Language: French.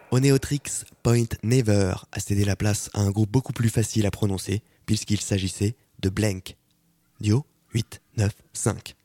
Oneotrix Point Never a cédé la place à un groupe beaucoup plus facile à prononcer puisqu'il s'agissait de Blank. Dio 8, 9, 5.